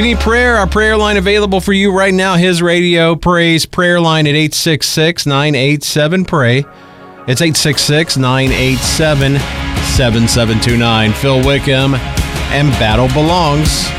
You need prayer, our prayer line available for you right now. His Radio Praise prayer line at 866-987-PRAY. It's 866-987-7729. Phil Wickham and Battle Belongs.